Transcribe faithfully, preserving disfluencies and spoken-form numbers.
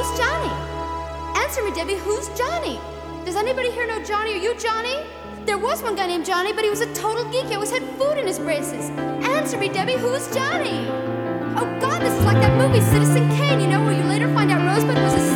who's Johnny? Answer me, Debbie, who's Johnny? Does anybody here know Johnny? Are you Johnny? There was one guy named Johnny, but he was a total geek. He always had food in his braces. Answer me, Debbie, who's Johnny? Oh, God, this is like that movie, Citizen Kane, you know, where you later find out Rosebud was a